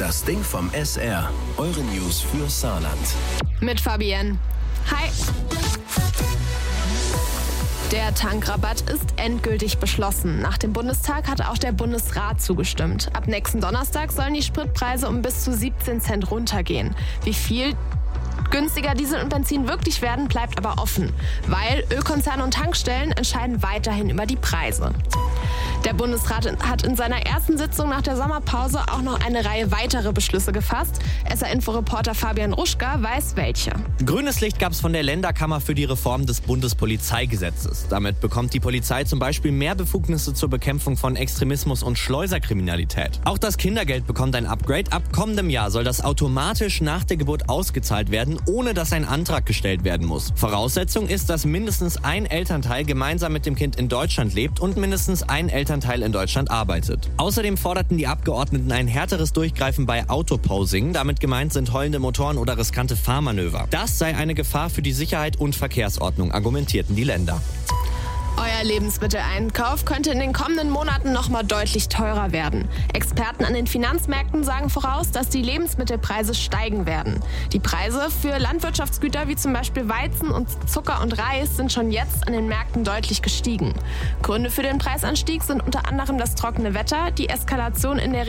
Das Ding vom SR. Eure News für Saarland. Mit Fabienne. Hi. Der Tankrabatt ist endgültig beschlossen. Nach dem Bundestag hat auch der Bundesrat zugestimmt. Ab nächsten Donnerstag sollen die Spritpreise um bis zu 17 Cent runtergehen. Wie viel günstiger Diesel und Benzin wirklich werden, bleibt aber offen, weil Ölkonzerne und Tankstellen entscheiden weiterhin über die Preise. Der Bundesrat hat in seiner ersten Sitzung nach der Sommerpause auch noch eine Reihe weitere Beschlüsse gefasst. SR-Info-Reporter Fabian Ruschka weiß welche. Grünes Licht gab es von der Länderkammer für die Reform des Bundespolizeigesetzes. Damit bekommt die Polizei zum Beispiel mehr Befugnisse zur Bekämpfung von Extremismus und Schleuserkriminalität. Auch das Kindergeld bekommt ein Upgrade. Ab kommendem Jahr soll das automatisch nach der Geburt ausgezahlt werden, ohne dass ein Antrag gestellt werden muss. Voraussetzung ist, dass mindestens ein Elternteil gemeinsam mit dem Kind in Deutschland lebt und mindestens ein Elternteil in Deutschland arbeitet. Außerdem forderten die Abgeordneten ein härteres Durchgreifen bei Autoposing. Damit gemeint sind heulende Motoren oder riskante Fahrmanöver. Das sei eine Gefahr für die Sicherheit und Verkehrsordnung, argumentierten die Länder. Euer Lebensmitteleinkauf könnte in den kommenden Monaten nochmal deutlich teurer werden. Experten an den Finanzmärkten sagen voraus, dass die Lebensmittelpreise steigen werden. Die Preise für Landwirtschaftsgüter wie zum Beispiel Weizen und Zucker und Reis sind schon jetzt an den Märkten deutlich gestiegen. Gründe für den Preisanstieg sind unter anderem das trockene Wetter, die Eskalation in der